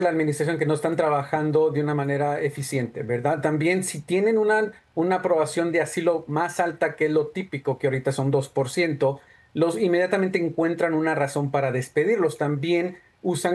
la administración que no están trabajando de una manera eficiente, ¿verdad? También si tienen una aprobación de asilo más alta que lo típico, que ahorita son 2%, los inmediatamente encuentran una razón para despedirlos. También usan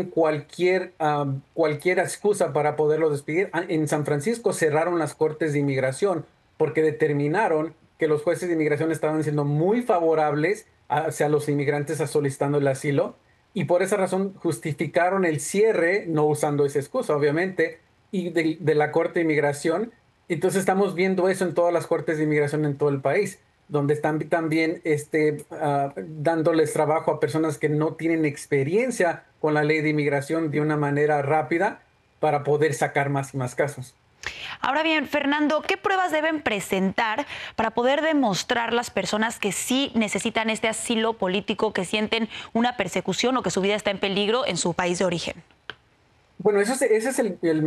cualquier excusa para poderlos despedir. En San Francisco cerraron las cortes de inmigración porque determinaron que los jueces de inmigración estaban siendo muy favorables hacia los inmigrantes solicitando el asilo y por esa razón justificaron el cierre, no usando esa excusa, obviamente, y de la Corte de Inmigración. Entonces estamos viendo eso en todas las cortes de inmigración en todo el país, donde están también dándoles trabajo a personas que no tienen experiencia con la ley de inmigración de una manera rápida para poder sacar más y más casos. Ahora bien, Fernando, ¿qué pruebas deben presentar para poder demostrar las personas que sí necesitan este asilo político, que sienten una persecución o que su vida está en peligro en su país de origen? Bueno, ese es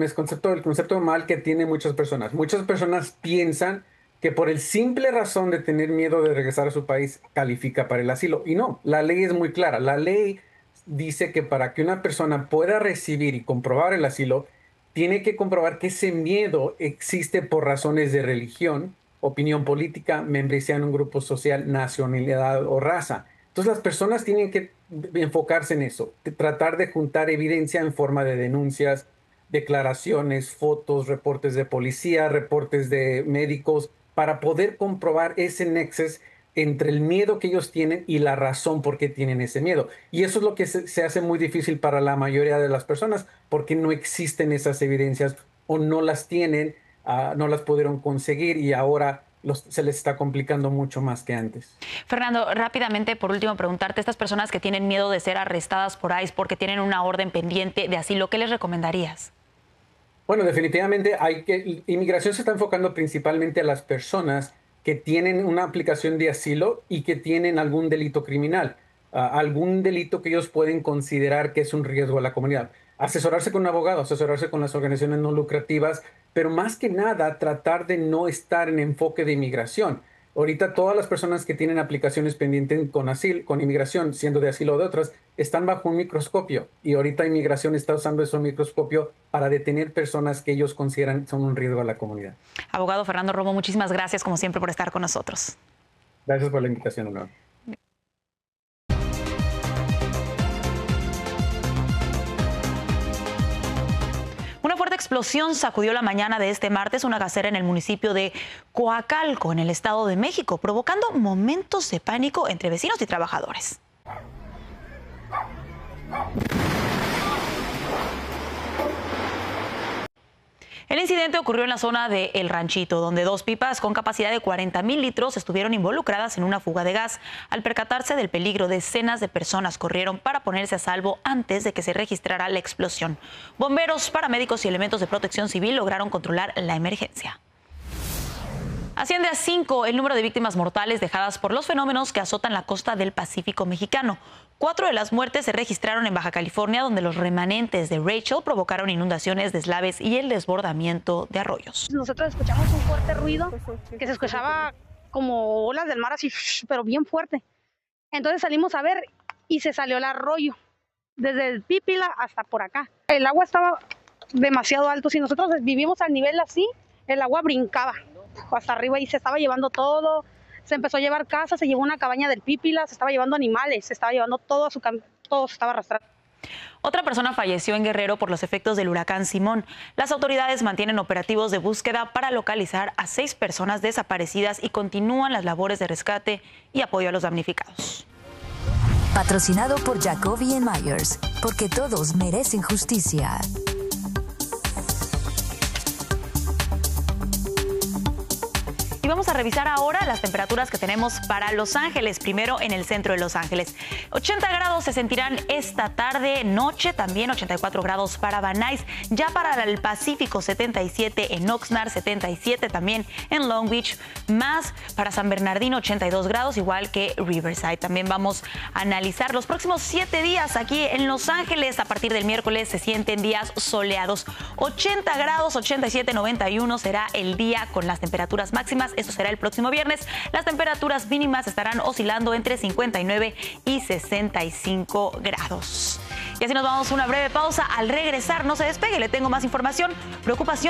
el concepto mal que tienen muchas personas. Muchas personas piensan que por el simple razón de tener miedo de regresar a su país califica para el asilo. Y no, la ley es muy clara. La ley dice que para que una persona pueda recibir y comprobar el asilo, tiene que comprobar que ese miedo existe por razones de religión, opinión política, membresía en un grupo social, nacionalidad o raza. Entonces las personas tienen que enfocarse en eso, tratar de juntar evidencia en forma de denuncias, declaraciones, fotos, reportes de policía, reportes de médicos, para poder comprobar ese nexus entre el miedo que ellos tienen y la razón por qué tienen ese miedo. Y eso es lo que se hace muy difícil para la mayoría de las personas, porque no existen esas evidencias o no las tienen, no las pudieron conseguir y ahora se les está complicando mucho más que antes. Fernando, rápidamente, por último, preguntarte, estas personas que tienen miedo de ser arrestadas por ICE porque tienen una orden pendiente de asilo, ¿qué les recomendarías? Bueno, definitivamente inmigración se está enfocando principalmente a las personas que tienen una aplicación de asilo y que tienen algún delito criminal, algún delito que ellos pueden considerar que es un riesgo a la comunidad. Asesorarse con un abogado, asesorarse con las organizaciones no lucrativas, pero más que nada tratar de no estar en enfoque de inmigración. Ahorita todas las personas que tienen aplicaciones pendientes con asilo, con inmigración, siendo de asilo o de otras, están bajo un microscopio. Y ahorita inmigración está usando ese microscopio para detener personas que ellos consideran son un riesgo a la comunidad. Abogado Fernando Romo, muchísimas gracias como siempre por estar con nosotros. Gracias por la invitación, Laura. Una fuerte explosión sacudió la mañana de este martes una gasera en el municipio de Coacalco, en el Estado de México, provocando momentos de pánico entre vecinos y trabajadores. El incidente ocurrió en la zona de El Ranchito, donde dos pipas con capacidad de 40,000 litros estuvieron involucradas en una fuga de gas. Al percatarse del peligro, decenas de personas corrieron para ponerse a salvo antes de que se registrara la explosión. Bomberos, paramédicos y elementos de protección civil lograron controlar la emergencia. Asciende a 5 el número de víctimas mortales dejadas por los fenómenos que azotan la costa del Pacífico mexicano. 4 de las muertes se registraron en Baja California, donde los remanentes de Rachel provocaron inundaciones, deslaves y el desbordamiento de arroyos. Nosotros escuchamos un fuerte ruido que se escuchaba como olas del mar así, pero bien fuerte. Entonces salimos a ver y se salió el arroyo, desde el Pípila hasta por acá. El agua estaba demasiado alto. Si nosotros vivimos al nivel así, el agua brincaba hasta arriba y se estaba llevando todo. Se empezó a llevar casas, se llevó una cabaña del Pípila, se estaba llevando animales, se estaba llevando todo todo se estaba arrastrando. Otra persona falleció en Guerrero por los efectos del huracán Simón. Las autoridades mantienen operativos de búsqueda para localizar a 6 personas desaparecidas y continúan las labores de rescate y apoyo a los damnificados. Patrocinado por Jacoby & Myers, porque todos merecen justicia. Vamos a revisar ahora las temperaturas que tenemos para Los Ángeles, primero en el centro de Los Ángeles. 80 grados se sentirán esta tarde, noche también 84 grados para Van Nuys, ya para el Pacífico 77 en Oxnard, 77 también en Long Beach, más para San Bernardino 82 grados, igual que Riverside. También vamos a analizar los próximos 7 días aquí en Los Ángeles. A partir del miércoles se sienten días soleados, 80 grados, 87, 91 será el día con las temperaturas máximas. Esto será el próximo viernes. Las temperaturas mínimas estarán oscilando entre 59 y 65 grados. Y así nos vamos a una breve pausa. Al regresar, no se despegue, le tengo más información. Preocupación